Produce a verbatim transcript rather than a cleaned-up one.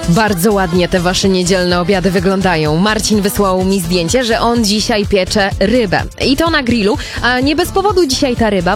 Bardzo ładnie te wasze niedzielne obiady wyglądają. Marcin wysłał mi zdjęcie, że on dzisiaj piecze rybę. I to na grillu, a nie bez powodu dzisiaj ta ryba,